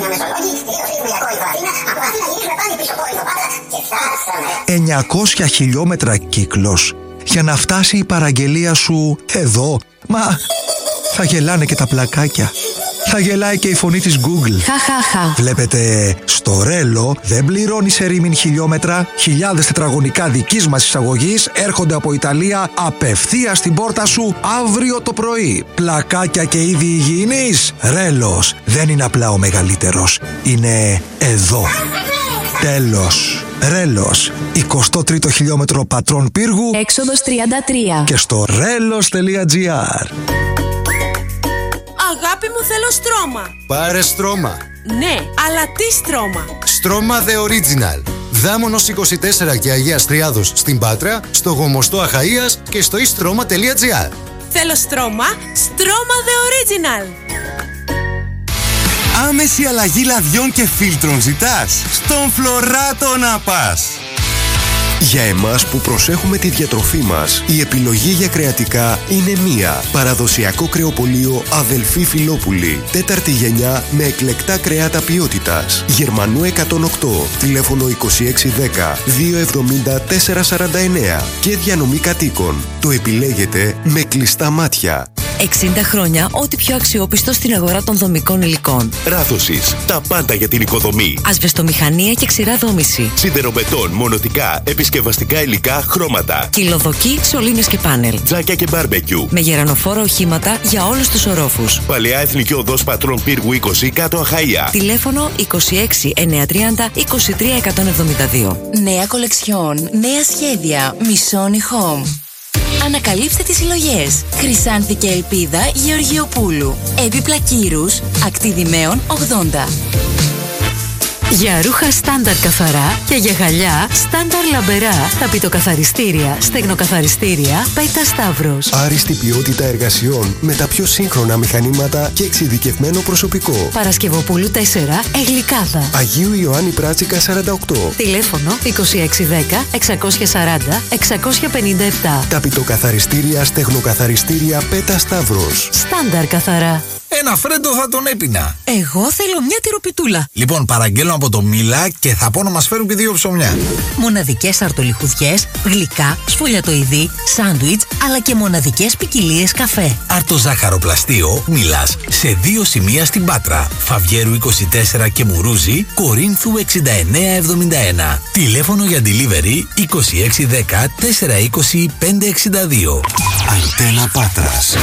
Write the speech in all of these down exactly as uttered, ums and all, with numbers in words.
εννιακόσια χιλιόμετρα κύκλος για να φτάσει η παραγγελία σου εδώ. Μα θα γελάνε και τα πλακάκια. Θα γελάει και η φωνή της Google. Χαχαχα. Βλέπετε, στο Ρέλο δεν πληρώνει σε ρήμην χιλιόμετρα. Χιλιάδες τετραγωνικά δικής μας εισαγωγής έρχονται από Ιταλία απευθείας στην πόρτα σου αύριο το πρωί. Πλακάκια και είδη υγιεινής. Ρέλος δεν είναι απλά ο μεγαλύτερος. Είναι εδώ. Τέλος. Ρέλος, εικοστό τρίτο χιλιόμετρο Πατρών Πύργου, έξοδος τριάντα τρία. Και στο ρέλος τελεία τζι άρ. Αγάπη μου, θέλω στρώμα. Πάρε στρώμα. Ναι, αλλά τι στρώμα? Στρώμα The Original. Δάμονος είκοσι τέσσερα και Αγίας Τριάδος στην Πάτρα, στο Γομοστό Αχαΐας και στο istρoma τελεία τζι άρ. Θέλω στρώμα, στρώμα The Original. Άμεση αλλαγή λαδιών και φίλτρων ζητάς? Στον Φλωράτο να πας! Για εμάς που προσέχουμε τη διατροφή μας, η επιλογή για κρεατικά είναι μία. Παραδοσιακό κρεοπωλείο Αδελφή Φιλόπουλη. Τέταρτη γενιά με εκλεκτά κρεάτα ποιότητας. Γερμανού εκατόν οκτώ. Τηλέφωνο είκοσι έξι δέκα διακόσια εβδομήντα τετρακόσια σαράντα εννέα. Και διανομή κατοίκων. Το επιλέγετε με κλειστά μάτια. εξήντα χρόνια ό,τι πιο αξιόπιστο στην αγορά των δομικών υλικών. Ράθωσης. Τα πάντα για την οικοδομή. Ασβεστομηχανία και ξηρά δόμηση. Σιδεροβετών, μονοτικά, επισκευαστικά υλικά, χρώματα. Κυλοδοκή, σωλήνες και πάνελ. Τζάκια και μπάρμπεκιου. Με γερανοφόρα οχήματα για όλους τους ορόφους. Παλαιά Εθνική Οδός Πατρών Πύργου είκοσι, κάτω Αχαΐα. Τηλέφωνο είκοσι έξι εννιακόσια τριάντα είκοσι τρία εκατόν εβδομήντα δύο. Νέα κολεξιόν, νέα σχέδια. Μισόνι Home. Ανακαλύψτε τις συλλογές. Χρυσάνθη και Ελπίδα Γεωργιοπούλου. Έπιπλα Κύρους, Ακτιδημαίων ογδόντα. Για ρούχα στάνταρ καθαρά και για γυαλιά στάνταρ λαμπερά. Ταπητοκαθαριστήρια, στεγνοκαθαριστήρια, Πέτα Σταύρος. Άριστη ποιότητα εργασιών με τα πιο σύγχρονα μηχανήματα και εξειδικευμένο προσωπικό. Παρασκευοπούλου τέσσερα, Εγλικάδα. Αγίου Ιωάννη Πράτσικα σαράντα οκτώ. Τηλέφωνο είκοσι έξι δέκα εξακόσια σαράντα εξακόσια πενήντα επτά. Ταπητοκαθαριστήρια, στεγνοκαθαριστήρια, Πέτα Σταύρος. Στάνταρ καθαρά. Ένα φρέντο θα τον έπινα. Εγώ θέλω μια τυροπιτούλα. Λοιπόν, παραγγέλνω από το Μίλα και θα πω να μας φέρουν και δύο ψωμιά. Μοναδικές αρτολιχουδιές, γλυκά, σφολιατοειδή, σάντουιτς, αλλά και μοναδικές ποικιλίες καφέ. Αρτοζάχαροπλαστείο Μίλας σε δύο σημεία στην Πάτρα. Φαβιέρου είκοσι τέσσερα και Μουρούζη, Κορίνθου εξήντα εννέα εβδομήντα ένα. Τηλέφωνο για delivery είκοσι έξι δέκα τετρακόσια είκοσι πεντακόσια εξήντα δύο. Αντένα Πάτρας.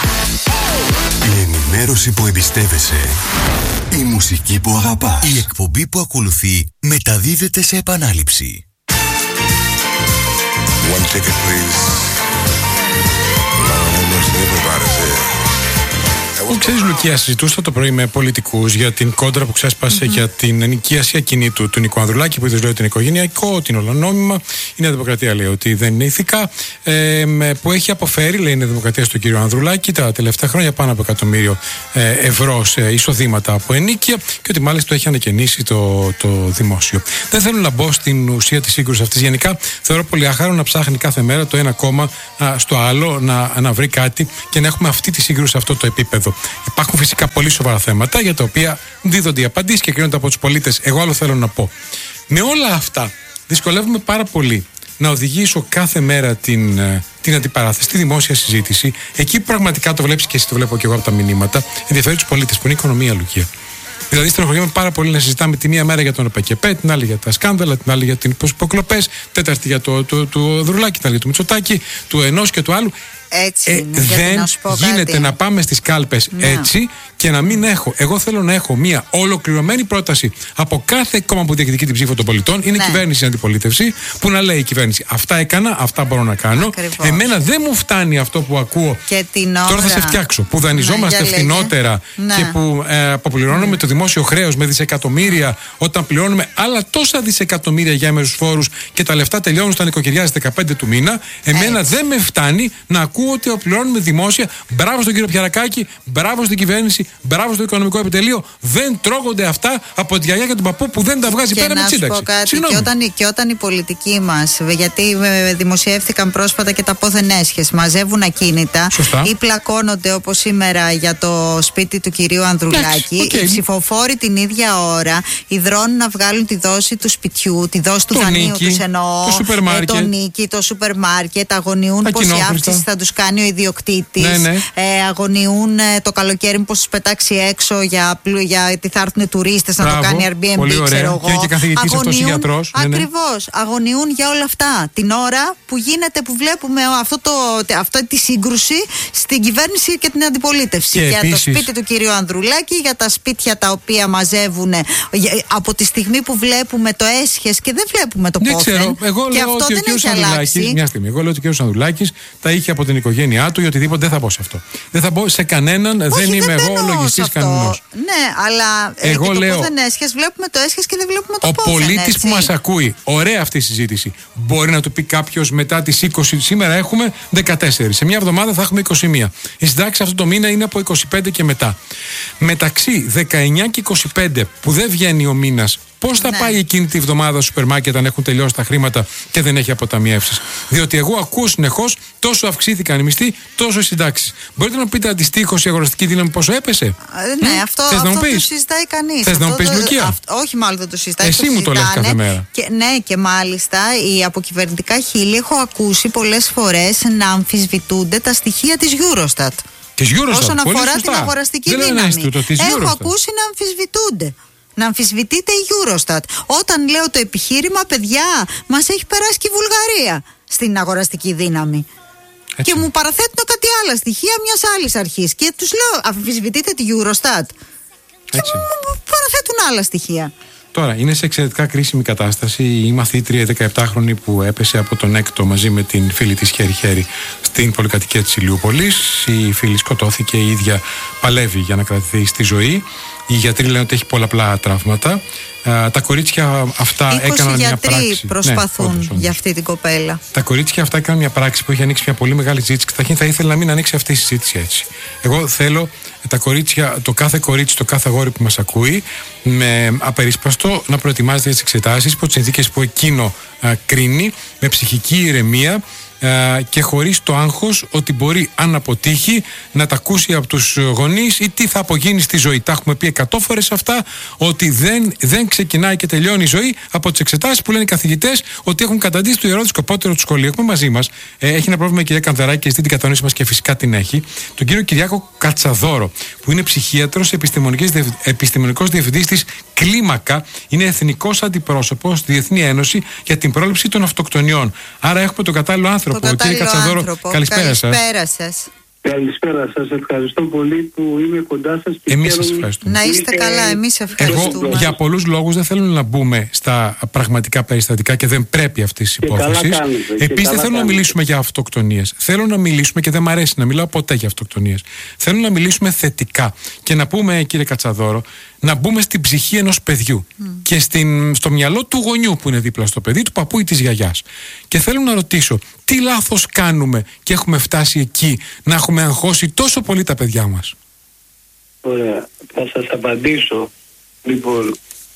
Η ενημέρωση που εμπιστεύεσαι. Η μουσική που αγαπάς. Η εκπομπή που ακολουθεί μεταδίδεται σε επανάληψη. One ticket, please. Ξέρεις, Λουκία, συζητούσα το πρωί με πολιτικούς για την κόντρα που ξέσπασε mm-hmm. για την ενοικίαση ακινήτου του Νίκου Ανδρουλάκη, που είδες λέει ότι είναι οικογενειακό, ότι είναι ολονόμημα. Η Νέα Δημοκρατία λέει ότι δεν είναι ηθικά. Ε, που έχει αποφέρει, λέει η Νέα Δημοκρατία, στον κύριο Ανδρουλάκη τα τελευταία χρόνια πάνω από εκατομμύριο ε, ευρώ σε εισοδήματα από ενοίκια και ότι μάλιστα το έχει ανακαινήσει το, το δημόσιο. Δεν θέλω να μπω στην ουσία της σύγκρουσης αυτής. Γενικά θεωρώ πολύ άχαρο να ψάχνει κάθε μέρα το ένα κόμμα α, στο άλλο να, να βρει κάτι και να έχουμε αυτή τη σύγκρουση σε αυτό το επίπεδο. Υπάρχουν φυσικά πολύ σοβαρά θέματα για τα οποία δίδονται οι απαντήσεις και κρίνονται από τους πολίτες. Εγώ άλλο θέλω να πω. Με όλα αυτά δυσκολεύομαι πάρα πολύ να οδηγήσω κάθε μέρα την, την αντιπαράθεση, τη δημόσια συζήτηση, εκεί που πραγματικά το βλέπεις και εσύ, το βλέπω και εγώ από τα μηνύματα, ενδιαφέρει τους πολίτες, που είναι η οικονομία, Λουκία. Δηλαδή, στενοχωριέμαι πάρα πολύ να συζητάμε τη μία μέρα για τον ΕΠΑΚΕΠΕ, την άλλη για τα σκάνδαλα, την άλλη για την υποκλοπές, τέταρτη για το, το, το, το Δρουλάκη, την άλλη για το Μητσοτάκη, του ενός και του άλλου. Έτσι ε, είναι, δεν να γίνεται κάτι. να πάμε στις κάλπες να. έτσι και να μην έχω. Εγώ θέλω να έχω μια ολοκληρωμένη πρόταση από κάθε κόμμα που διεκδικεί την ψήφο των πολιτών. Είναι ναι. κυβέρνηση, αντιπολίτευση, που να λέει η κυβέρνηση: αυτά έκανα, αυτά μπορώ να κάνω. Ακριβώς. Εμένα δεν μου φτάνει αυτό που ακούω. Και την ώρα... Τώρα θα σε φτιάξω. Που δανειζόμαστε ναι, φθηνότερα ναι. και που ε, αποπληρώνουμε ναι. το δημόσιο χρέος με δισεκατομμύρια, όταν πληρώνουμε άλλα τόσα δισεκατομμύρια για έμεσους φόρους και τα λεφτά τελειώνουν στα νοικοκυριά στις δεκαπέντε του μήνα. Εμένα Έτσι. δεν με φτάνει να ακούω ότι πληρώνουμε δημόσια. Μπράβο στον κύριο Πιαρακάκη, μπράβο στην κυβέρνηση, Μπράβο στο οικονομικό επιτελείο. Δεν τρώγονται αυτά από τη γιαγιά και τον παππού που δεν τα βγάζει και πέρα με σύνταξη. Και όταν, και όταν οι πολιτικοί μας, γιατί δημοσιεύτηκαν πρόσφατα και τα πόθεν έσχες, μαζεύουν ακίνητα. Σωστά. Ή πλακώνονται όπως σήμερα για το σπίτι του κυρίου Ανδρουλάκη. Okay. Οι ψηφοφόροι την ίδια ώρα υδρώνουν να βγάλουν τη δόση του σπιτιού, τη δόση του δανείου τους εννοώ, το σούπερ μάρκετ, το νίκη, το σούπερ μάρκετ, αγωνιούν πως η αύξηση θα τους κάνει ο ιδιοκτήτης, ναι, ναι. Ε, αγωνιούν ε, το καλοκαίρι πως τους πετάξει έξω για, γιατί θα έρθουν τουρίστες να το κάνει Airbnb, ξέρω εγώ. Και, και καθηγητής αυτός ο γιατρός. Ακριβώς, ναι, ναι. Αγωνιούν για όλα αυτά την ώρα που γίνεται, που βλέπουμε αυτό το, αυτό τη σύγκρουση στην κυβέρνηση και την αντιπολίτευση. Και για επίσης, το σπίτι του κυρίου Ανδρουλάκη, για τα σπίτια τα οποία μαζεύουν από τη στιγμή που βλέπουμε το έσχες και δεν βλέπουμε το πόθεν. Εγώ και λέω αυτό ότι δεν ο έχει αλλάξει. Μια στιγμή. Εγώ λέω ότι ο κ. Ανδρουλάκης τα είχε από την οικογένειά του ή οτιδήποτε. Δεν θα πω σε αυτό. Δεν θα πω σε κανέναν. Όχι, δεν είμαι εγώ λογιστής κανονός. Ναι, αλλά εγώ και το λέω, πόθεν έσχες, βλέπουμε το έσχες και δεν βλέπουμε το ο πόθεν. Ο πολίτης που μας ακούει, ωραία αυτή η συζήτηση. Μπορεί να του πει κάποιος μετά τις είκοσι. Σήμερα έχουμε δεκατέσσερα. Σε μια εβδομάδα θα έχουμε είκοσι μία. Η συντάξη αυτό το μήνα είναι από είκοσι πέντε και μετά. Μεταξύ δεκαεννιά και είκοσι πέντε που δεν βγαίνει ο μήνας, πώς θα ναι. πάει εκείνη τη βδομάδα στο σούπερ μάρκετ αν έχουν τελειώσει τα χρήματα και δεν έχει αποταμιεύσεις? Διότι εγώ ακούω συνεχώς τόσο αυξήθηκαν οι μισθοί, τόσο οι συντάξεις. Μπορείτε να μου πείτε αντιστοίχως η αγοραστική δύναμη πόσο έπεσε? Ναι, mm? αυτό, αυτό το συζητάει κανείς. Θες να μου πεις, Λουκία? Όχι, μάλλον δεν το συζητάει. Εσύ το μου το λες κάθε μέρα. Και, ναι, και μάλιστα οι αποκυβερνητικά χείλη έχω ακούσει πολλές φορές να αμφισβητούνται τα στοιχεία της Eurostat. Της Eurostat, όσον πολύ αφορά σωστά. την αγοραστική δεν δύναμη. Έχω Eurostat. ακούσει να αμφισβητούνται. Να αμφισβητείται η Eurostat. Όταν λέω το επιχείρημα, παιδιά, μας έχει περάσει και η Βουλγαρία στην αγοραστική δύναμη. Έτσι. Και μου παραθέτουν κάτι άλλα στοιχεία μιας άλλης αρχής. Και τους λέω, αμφισβητείτε τη Eurostat. Και μου, μου παραθέτουν άλλα στοιχεία. Τώρα, είναι σε εξαιρετικά κρίσιμη κατάσταση η μαθήτρια δεκαεπτάχρονη που έπεσε από τον έκτο μαζί με την φίλη της χέρι-χέρι στην πολυκατοικία της Ηλιούπολης. Η φίλη σκοτώθηκε, η ίδια παλεύει για να κρατηθεί στη ζωή. Οι γιατροί λένε ότι έχει πολλαπλά τραύματα. Uh, τα κορίτσια αυτά έκαναν μια πράξη. είκοσι γιατροί προσπαθούν ναι, όντως, όντως. για αυτή την κοπέλα. Τα κορίτσια αυτά έκαναν μια πράξη που έχει ανοίξει μια πολύ μεγάλη συζήτηση. Καταρχήν θα ήθελα να μην ανοίξει αυτή η συζήτηση έτσι. Εγώ θέλω τα κορίτσια, το κάθε κορίτσι, το κάθε αγόρι που μας ακούει, με απερίσπαστο να προετοιμάζεται για τις εξετάσεις υπό τις συνθήκες που εκείνο uh, κρίνει, με ψυχική ηρεμία. Uh, και χωρίς το άγχος ότι μπορεί αν αποτύχει να τα ακούσει από τους γονείς ή τι θα απογίνει στη ζωή. Τα έχουμε πει εκατό φορές αυτά, ότι δεν, δεν ξεκινάει και τελειώνει η ζωή από τις εξετάσεις που λένε οι καθηγητές ότι έχουν καταντήσει το ιερό δισκοπότερο του σχολείου. Έχουμε μαζί μας, ε, έχει ένα πρόβλημα η κυρία Κανδεράκη και ζητεί την κατανόηση μας και φυσικά την έχει, τον κύριο Κυριάκο Κατσαδόρο, που είναι ψυχίατρος, επιστημονικός διευθυντής της Κλίμακα, είναι εθνικός αντιπρόσωπος στη Διεθνή Ένωση για την πρόληψη των αυτοκτονιών. Άρα έχουμε τον κατάλληλο άνθρωπο. Κύριε Κατσαδόρο, άνθρωπο. καλησπέρα, καλησπέρα σας. Καλησπέρα σας, ευχαριστώ πολύ που είμαι κοντά σας. Και εμείς σας ευχαριστούμε. Να είστε καλά, εμείς ευχαριστούμε. Εγώ για πολλούς λόγους δεν θέλω να μπούμε στα πραγματικά περιστατικά και δεν πρέπει αυτή τη υπόθεση. Επίσης δεν θέλω να μιλήσουμε για αυτοκτονίες. Θέλω να μιλήσουμε, και δεν μ' αρέσει να μιλάω ποτέ για αυτοκτονίες. Θέλω να μιλήσουμε θετικά και να πούμε, κύριε Κατσαδόρο, να μπούμε στην ψυχή ενός παιδιού mm. και στην, στο μυαλό του γονιού που είναι δίπλα στο παιδί, του παππού ή της γιαγιάς. Και θέλω να ρωτήσω, τι λάθος κάνουμε και έχουμε φτάσει εκεί να έχουμε αγχώσει τόσο πολύ τα παιδιά μας? Ωραία, θα σας απαντήσω. Λοιπόν,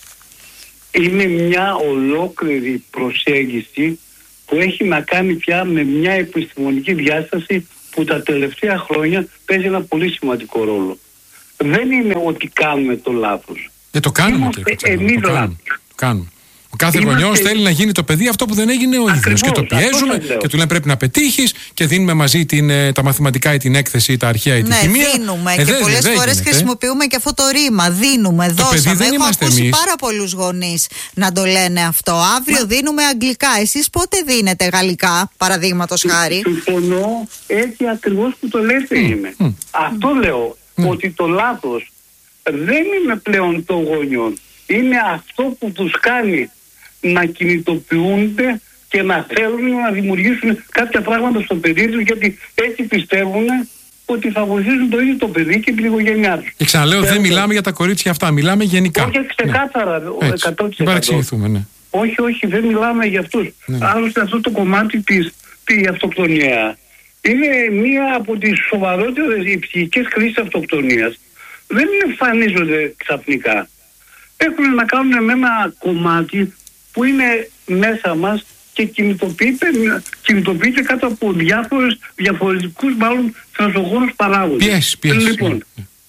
είναι μια ολόκληρη προσέγγιση που έχει να κάνει πια με μια επιστημονική διάσταση που τα τελευταία χρόνια παίζει ένα πολύ σημαντικό ρόλο. Δεν είναι ότι κάνουμε το λάθος. Δεν το κάνουμε, κύριε Εμείς το κάνουμε. Το κάνουμε. Ο κάθε Είμαστε... γονιός θέλει να γίνει το παιδί αυτό που δεν έγινε ο ίδιος. Και το πιέζουμε και του λέμε πρέπει να πετύχεις και δίνουμε μαζί την, τα μαθηματικά ή την έκθεση ή τα αρχαία ή τη ναι, χημεία. Δίνουμε ε, και πολλές φορές γίνεται. χρησιμοποιούμε και αυτό το ρήμα. Δίνουμε, το δώσαμε. Έχω ακούσει εμείς. πάρα πολλούς γονείς να το λένε αυτό. Αύριο Μα... δίνουμε αγγλικά. Εσείς πότε δίνετε γαλλικά, παραδείγματος χάρη? Συμφωνώ, έτσι ακριβώς που το λέτε mm. είναι. Mm. Αυτό λέω. Mm. Ότι το λάθος δεν είναι πλέον των γονιών. Είναι αυτό που τους κάνει να κινητοποιούνται και να θέλουν να δημιουργήσουν κάποια πράγματα στο παιδί τους, γιατί έτσι πιστεύουν ότι θα βοηθήσουν το ίδιο το παιδί και την οικογένειά τους. Και ξαναλέω, δεν μιλάμε για τα κορίτσια αυτά, μιλάμε γενικά. Όχι, ξεκάθαρα, ναι. εκατό τοις εκατό. Ναι. Όχι, όχι, δεν μιλάμε για αυτούς. Ναι. Άλλωστε αυτό το κομμάτι της η αυτοκτονία είναι μία από τις σοβαρότερες ψυχικές κρίσεις αυτοκτονίας. δεν εμφανίζονται ξαφνικά. Έχουν να κάνουν με ένα κομμάτι που είναι μέσα μας και κινητοποιείται, κινητοποιείται κάτω από διάφορες, διαφορετικούς μάλλον τρανσογόνους παράγοντες. Πιέσεις, πιέσεις. Λοιπόν,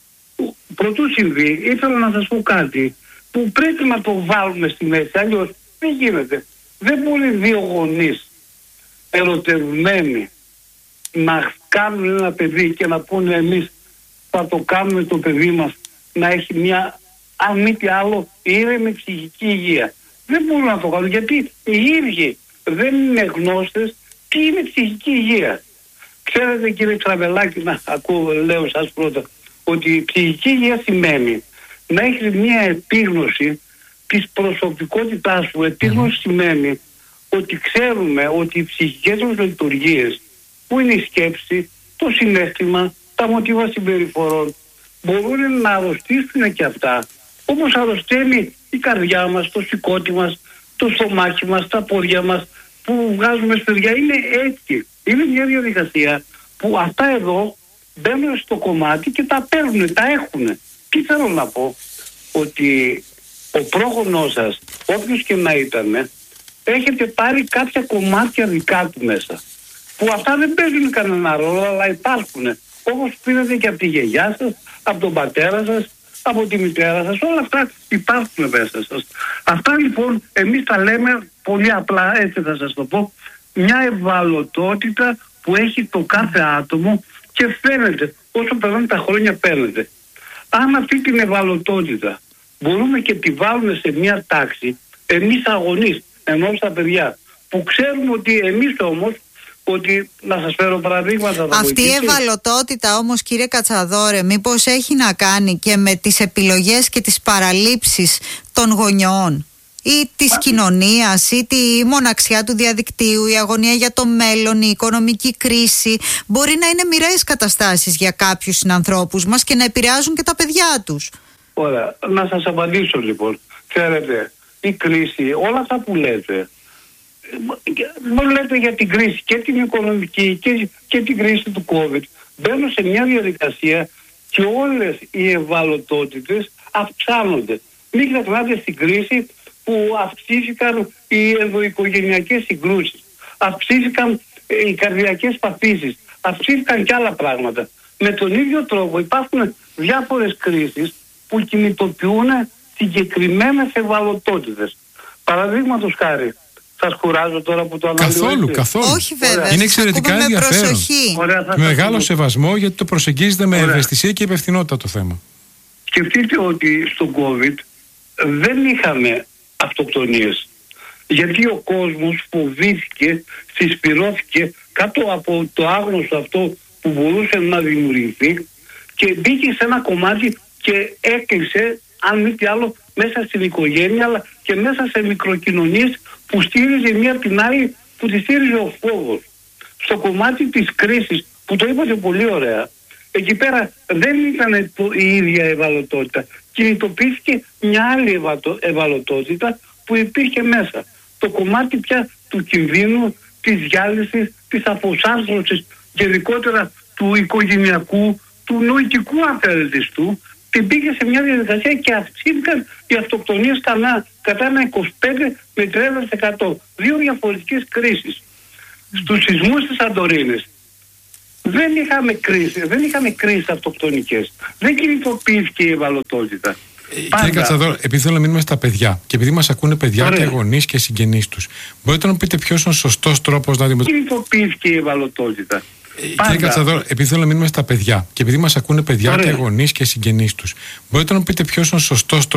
πρωτού συμβεί, ήθελα να σας πω κάτι που πρέπει να το βάλουμε στη μέση, αλλιώς δεν γίνεται. Δεν μπορεί δύο γονείς ερωτευμένοι να κάνουν ένα παιδί και να πούνε εμείς θα το κάνουμε το παιδί μας να έχει μια, αν μη τι άλλο, ήρεμη ψυχική υγεία. Δεν μπορούν να το κάνουν γιατί οι ίδιοι δεν είναι γνώστες τι είναι ψυχική υγεία. Ξέρετε κύριε Ξαβελάκη, να ακούω, λέω σας πρώτα, ότι η ψυχική υγεία σημαίνει να έχεις μια επίγνωση της προσωπικότητάς σου. Επίγνωση mm. σημαίνει ότι ξέρουμε ότι οι ψυχικές μας λειτουργίες, που είναι η σκέψη, το συναίσθημα, τα μοτίβα συμπεριφορών, μπορούν να αρρωστήσουν και αυτά, όπως αρρωσταίνει η καρδιά μας, το σηκώτη μας, το στομάχι μας, τα πόδια μας που βγάζουμε σπεριά. Είναι έτσι. Είναι μια διαδικασία που αυτά εδώ μπαίνουν στο κομμάτι και τα παίρνουν, τα έχουν. Τι θέλω να πω, ότι ο πρόγονός σας, όποιος και να ήταν, έχετε πάρει κάποια κομμάτια δικά του μέσα, που αυτά δεν παίζουν κανένα ρόλο, αλλά υπάρχουν. Όπως πήρατε και από τη γιαγιά σας, από τον πατέρα σας, από τη μητέρα σας, όλα αυτά υπάρχουν μέσα σας. Αυτά λοιπόν εμείς τα λέμε πολύ απλά, έτσι θα σας το πω, μια ευαλωτότητα που έχει το κάθε άτομο και φαίνεται, όσο περνάνε τα χρόνια φαίνεται. Αν αυτή την ευαλωτότητα μπορούμε και τη βάλουμε σε μια τάξη, εμείς αγωνείς, ενώ στα παιδιά, που ξέρουμε ότι εμείς όμως, ότι να σας φέρω παραδείγματα. Αυτή η ευαλωτότητα όμως κύριε Κατσαδόρε, μήπως έχει να κάνει και με τις επιλογές και τις παραλήψεις των γονιών ή της Μα... κοινωνίας ή τη μοναξιά του διαδικτύου, η αγωνία για το μέλλον, η οικονομική κρίση? Μπορεί να είναι μοιραίες καταστάσεις για κάποιους συνανθρώπους μας και να επηρεάζουν και τα παιδιά τους. Ωραία, να σας απαντήσω λοιπόν. Ξέρετε, η κρίση, όλα αυτά που λέτε, μου λέτε για την κρίση και την οικονομική και, και την κρίση του COVID, μπαίνουν σε μια διαδικασία και όλες οι ευαλωτότητες αυξάνονται. Μην ξεχνάτε στην κρίση που αυξήθηκαν οι ενδοοικογενειακές συγκρούσεις, αυξήθηκαν οι καρδιακές παθήσεις, αυξήθηκαν και άλλα πράγματα. Με τον ίδιο τρόπο υπάρχουν διάφορες κρίσεις που κινητοποιούν συγκεκριμένες ευαλωτότητες. Παραδείγματος χάρη, σας κουράζω τώρα που το αναλύω. Καθόλου, καθόλου. Όχι βέβαια. Είναι εξαιρετικά ενδιαφέρον. Ωραία, με μεγάλο σεβασμό, γιατί το προσεγγίζετε με Ωραία. ευαισθησία και υπευθυνότητα το θέμα. Σκεφτείτε ότι στο COVID δεν είχαμε αυτοκτονίες. Γιατί ο κόσμος φοβήθηκε, συσπυρώθηκε κάτω από το άγνωστο αυτό που μπορούσε να δημιουργηθεί και μπήκε σε ένα κομμάτι και έκλεισε, αν μη τι άλλο, μέσα στην οικογένεια, αλλά και μέσα σε μικροκοινωνίες που στήριζε μία την άλλη, που τη στήριζε ο φόβος. Στο κομμάτι της κρίσης, που το είπατε πολύ ωραία, εκεί πέρα δεν ήταν το, η ίδια ευαλωτότητα. Κινητοποιήθηκε μια άλλη ευαλωτότητα που υπήρχε μέσα. Το κομμάτι πια του κινδύνου, της διάλυσης, της αποσάρθρωσης, γενικότερα του οικογενειακού, του νοητικού αφαιρετιστού, την πήγε σε μια διαδικασία και αυξήθηκαν οι αυτοκτονίες κατά ένα είκοσι πέντε με τριάντα τοις εκατό. Δύο διαφορετικές κρίσεις. Στους σεισμούς της Σαντορίνης δεν είχαμε κρίση, δεν είχαμε κρίσεις αυτοκτονικές. Δεν κινητοποιήθηκε η ευαλωτότητα. Κύριε Κατσαδόρ, επειδή θέλω να μείνουμε στα παιδιά και επειδή μας ακούνε παιδιά Ωραία. και γονείς και συγγενείς τους, μπορείτε να μου πείτε ποιος είναι ο σωστός τρόπος να αντιμετωπίσουμε? Κινητοποιήθηκε η ευαλωτότητα. Κύριε Κατσαδόρ, επειδή θέλω να μείνουμε στα παιδιά και επειδή μας ακούνε παιδιά Ωραία. και γονείς και συγγενείς τους, μπορείτε να μου πείτε ποιος είναι ο σωστός τρόπος?